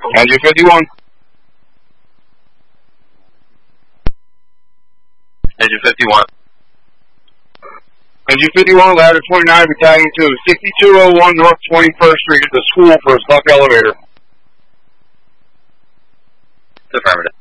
Engine 51. Engine 51. Engine 51, ladder 29, battalion 2, 6201 North 21st Street at the school for a stock elevator. Affirmative.